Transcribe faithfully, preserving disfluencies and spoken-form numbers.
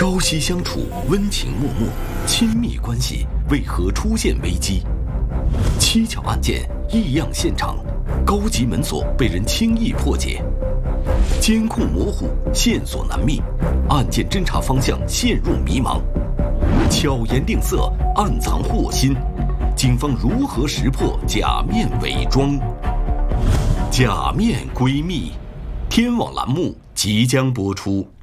朝夕相处，温情脉脉，亲密关系为何出现危机？蹊跷案件，异样现场，高级门锁被人轻易破解，监控模糊，线索难觅，案件侦查方向陷入迷茫。巧言令色，暗藏祸心，警方如何识破假面伪装？假面闺蜜，天网栏目即将播出。